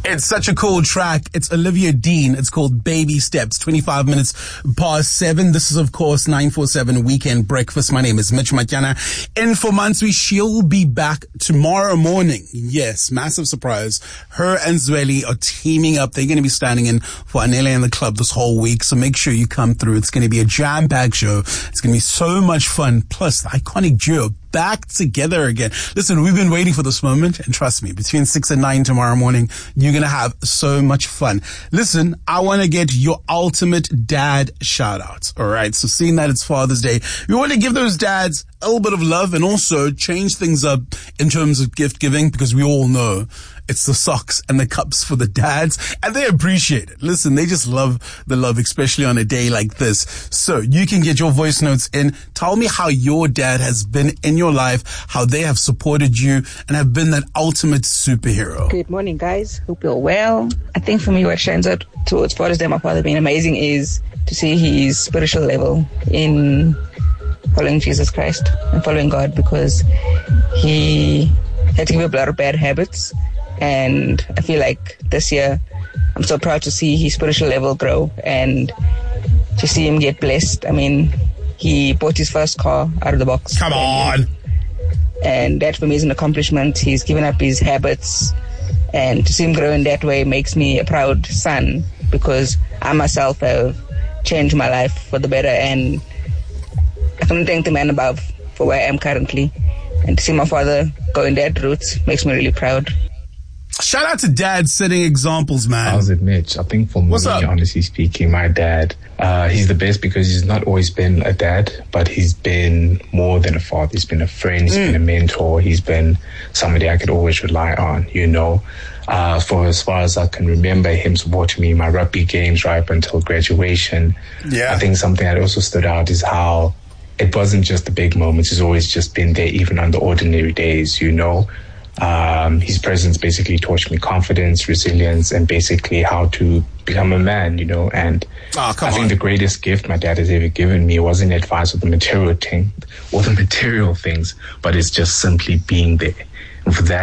It's such a cool track. It's Olivia Dean. It's called Baby Steps, 25 minutes past 7. This is, of course, 947 Weekend Breakfast. My name is Mitch Matyana. In for Mansui, she'll be back tomorrow morning. Yes, massive surprise. Her and Zweli are teaming up. They're going to be standing in for Anele and the Club this whole week. So make sure you come through. It's going to be a jam-packed show. It's going to be so much fun. Plus, the iconic duo back together again. Listen, we've been waiting for this moment, and trust me, between 6 and 9 tomorrow morning, you're going to have so much fun. Listen, I want to get your ultimate dad shout outs. All right. So seeing that it's Father's Day, we want to give those dads a little bit of love and also change things up in terms of gift giving, because we all know it's the socks and the cups for the dads, and they appreciate it. Listen, they just love the love, especially on a day like this. So you can get your voice notes in. Tell me how your dad has been in your life, how they have supported you and have been that ultimate superhero. Good morning, guys. Hope you're well. I think for me, what shines out towards Father's Day, my father being amazing, is to see his spiritual level in following Jesus Christ and following God, because he had to give up a lot of bad habits. And I feel like this year, I'm so proud to see his spiritual level grow and to see him get blessed. I mean, he bought his first car out of the box. Come on. And that for me is an accomplishment. He's given up his habits, and to see him grow in that way makes me a proud son, because I myself have changed my life for the better, and I can thank the man above for where I am currently. And to see my father go in that route makes me really proud. Shout out to dad setting examples, man. How's it, Mitch? I think for me, honestly speaking, my dad, he's the best because he's not always been a dad, but he's been more than a father. He's been a friend, he's been a mentor, he's been somebody I could always rely on, you know. For as far as I can remember, him supporting me in my rugby games right up until graduation. Yeah. I think something that also stood out is how it wasn't just the big moments. He's always just been there, even on the ordinary days, you know. His presence basically taught me confidence, resilience, and basically how to become a man, you know. And I think the greatest gift my dad has ever given me wasn't advice or the material things, but it's just simply being there. And for that,